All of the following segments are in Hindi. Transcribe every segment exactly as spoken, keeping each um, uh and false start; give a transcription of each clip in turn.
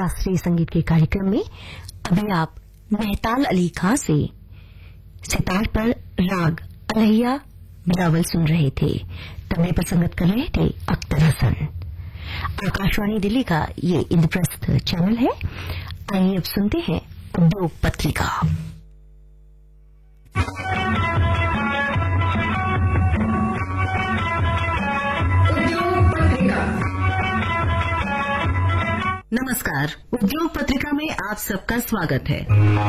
शास्त्रीय संगीत के कार्यक्रम में अभी आप मेहताल अली खां से सितार पर राग अलैया बिलावल सुन रहे थे। तबले पर संगत कर रहे थे अख्तर हसन। आकाशवाणी दिल्ली का ये इंद्रप्रस्थ चैनल है। आइए अब सुनते हैं उद्योग पत्रिका। नमस्कार, उद्योग पत्रिका में आप सबका स्वागत है।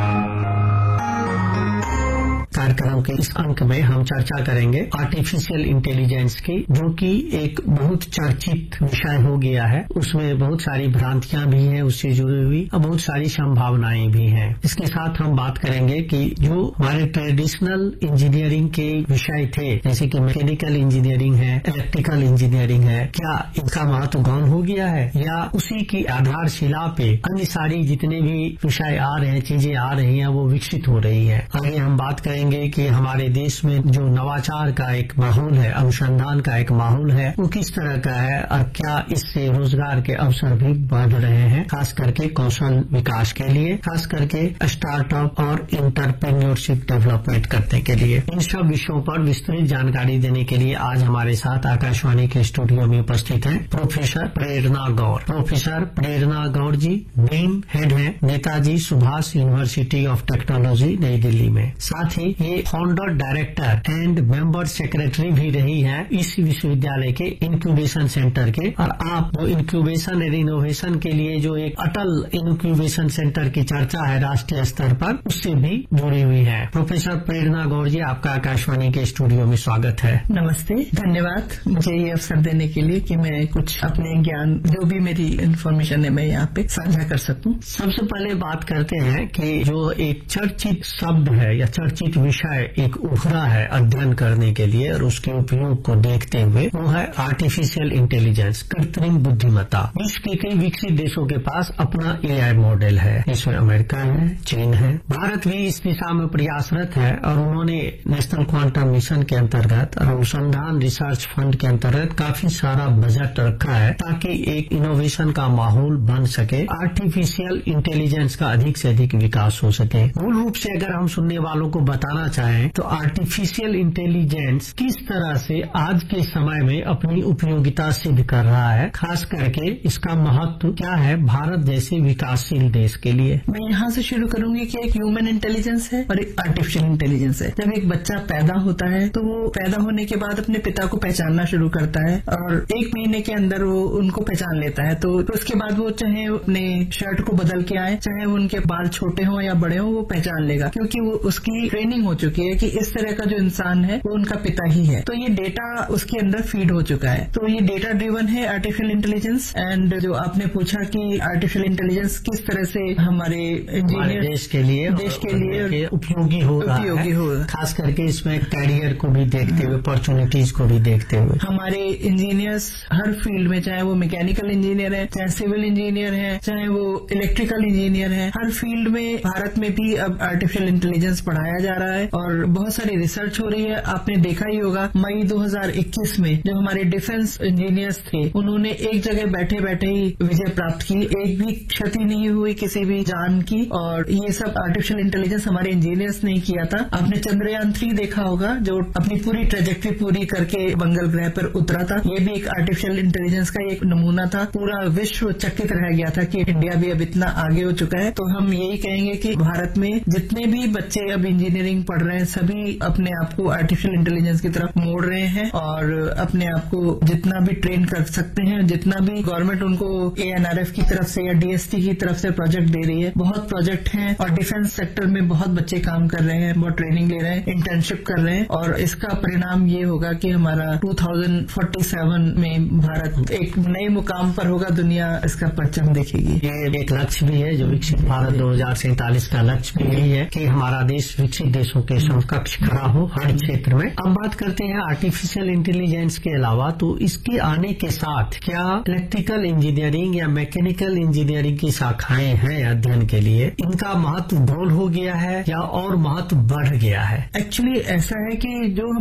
कार्यक्रम के इस अंक में हम चर्चा करेंगे आर्टिफिशियल इंटेलिजेंस की, जो कि एक बहुत चर्चित विषय हो गया है। उसमें बहुत सारी भ्रांतियां भी हैं उससे जुड़ी हुई और बहुत सारी संभावनाएं भी हैं। इसके साथ हम बात करेंगे कि जो हमारे ट्रेडिशनल इंजीनियरिंग के विषय थे, जैसे कि मैकेनिकल इंजीनियरिंग है, इलेक्ट्रिकल इंजीनियरिंग है, क्या इनका महत्व गौण हो गया है या उसी की आधारशिला पे अन्य सारी जितने भी विषय आ रहे हैं, चीजें आ रही हैं, वो विकसित हो रही है। आगे हम बात करेंगे कि हमारे देश में जो नवाचार का एक माहौल है, अनुसंधान का एक माहौल है, वो किस तरह का है और क्या इससे रोजगार के अवसर भी बढ़ रहे हैं, खास करके कौशल विकास के लिए, खास करके स्टार्टअप और एंटरप्रेन्योरशिप डेवलपमेंट करने के लिए। इन सब विषयों पर विस्तृत जानकारी देने के लिए आज हमारे साथ आकाशवाणी के स्टूडियो में उपस्थित हैं प्रोफेसर प्रेरणा गौर। प्रोफेसर प्रेरणा गौर जी डीन हेड हैं Netaji Subhash university of technology नई दिल्ली में। साथ ही ये founder director and member secretary भी रही हैं इस विश्वविद्यालय के इंक्यूबेशन सेंटर के। और आप जो इंक्यूबेशन एंड इनोवेशन के लिए जो एक अटल इंक्यूबेशन सेंटर की चर्चा है राष्ट्रीय स्तर पर, उससे भी जुड़ी हुई है। प्रोफेसर प्रेरणा गौर जी, आपका आकाशवाणी के स्टूडियो में स्वागत है। नमस्ते, धन्यवाद मुझे ये अवसर देने के लिए कि मैं कुछ अपने ज्ञान, जो भी मेरी इन्फॉर्मेशन है, मैं यहाँ पे साझा कर सकूं। सबसे पहले बात करते हैं कि जो एक चर्चित शब्द है या चर्चित विषय एक उभरा है अध्ययन करने के लिए और उसके उपयोग को देखते हुए, वो है आर्टिफिशियल इंटेलिजेंस, कृत्रिम बुद्धिमत्ता। विश्व के कई विकसित देशों के पास अपना एआई मॉडल है, इसमें अमेरिका है, चीन है, भारत भी इस दिशा में प्रयासरत है और उन्होंने नेशनल क्वांटम मिशन के अंतर्गत और अनुसंधान रिसर्च फंड के अंतर्गत काफी सारा बजट रखा है ताकि एक इनोवेशन का माहौल बन सके, आर्टिफिशियल इंटेलिजेंस का अधिक से अधिक विकास हो सके। मूल रूप से अगर हम सुनने वालों को बताना चाहें तो आर्टिफिशियल इंटेलिजेंस किस तरह से आज के समय में अपनी उपयोगिता सिद्ध कर रहा है, खास करके इसका महत्व क्या है भारत जैसे विकासशील देश के लिए। मैं यहाँ से शुरू करूंगी कि एक ह्यूमन इंटेलिजेंस है और एक आर्टिफिशियल इंटेलिजेंस है। जब एक बच्चा पैदा होता है तो वो पैदा होने के बाद अपने पिता को पहचानना शुरू करता है और एक महीने के अंदर वो उनको पहचान लेता है। तो, तो उसके बाद वो चाहे अपने शर्ट को बदल के आए, चाहे उनके बाल छोटे हों या बड़े हों, वो पहचान लेगा क्योंकि वो उसकी ट्रेनिंग हो चुकी है कि इस तरह का जो इंसान है वो उनका पिता ही है। तो ये डेटा उसके अंदर फीड हो चुका है। तो ये डेटा ड्रिवन है आर्टिफिशियल इंटेलिजेंस। एंड जो आपने पूछा कि आर्टिफिशियल इंटेलिजेंस किस तरह से हमारे इंजीनियर देश के लिए देश के लिए उपयोगी हो रहा उपयोगी है, हो खास करके इसमें कैरियर को भी देखते हुए, अपॉर्चुनिटीज को भी देखते हुए। हमारे इंजीनियर्स हर फील्ड में, चाहे वो मैकेनिकल इंजीनियर है, चाहे सिविल इंजीनियर है, चाहे वो इलेक्ट्रिकल इंजीनियर है, हर फील्ड में भारत में भी अब आर्टिफिशियल इंटेलिजेंस पढ़ाया जा रहा है और बहुत सारी रिसर्च हो रही है। आपने देखा ही होगा मई दो हज़ार इक्कीस में जो हमारे डिफेंस इंजीनियर्स थे, उन्होंने एक जगह बैठे बैठे ही विजय प्राप्त की, एक भी क्षति नहीं हुई किसी भी जान की। और ये सब आर्टिफिशियल इंटेलिजेंस हमारे इंजीनियर्स ने किया था। आपने चंद्रयान थ्री देखा होगा जो अपनी पूरी ट्रेजेक्ट्री पूरी करके मंगल ग्रह पर उतरा था। ये भी एक आर्टिफिशियल इंटेलिजेंस का एक नमूना था। पूरा विश्व चकित रह गया था कि इंडिया भी अब इतना आगे हो चुका है। तो हम यही कहेंगे कि भारत में जितने भी बच्चे अब इंजीनियरिंग पढ़ रहे हैं, सभी अपने आप को आर्टिफिशियल इंटेलिजेंस की तरफ मोड़ रहे हैं और अपने आप को जितना भी ट्रेन कर सकते हैं, जितना भी गवर्नमेंट उनको एएनआरएफ की तरफ से या डीएसटी की तरफ से प्रोजेक्ट दे रही है, बहुत प्रोजेक्ट हैं और डिफेंस सेक्टर में बहुत बच्चे काम कर रहे हैं, बहुत ट्रेनिंग ले रहे हैं, इंटर्नशिप कर रहे हैं और इसका परिणाम ये होगा कि हमारा दो हज़ार सैंतालीस में भारत एक नए मुकाम पर होगा, दुनिया इसका परचम देखेगी। ये एक लक्ष्य भी है जो विकसित भारत दो हजार सैंतालीस का लक्ष्य भी यही है कि हमारा देश विकसित देशों के समकक्ष खड़ा हो हर क्षेत्र में। अब बात करते हैं आर्टिफिशियल इंटेलिजेंस के अलावा, तो इसके आने के साथ क्या इलेक्ट्रिकल इंजीनियरिंग या मैकेनिकल इंजीनियरिंग की शाखाएं हैं अध्ययन के लिए, इनका महत्व ढोल हो गया है या और महत्व बढ़ गया है? एक्चुअली ऐसा है कि जो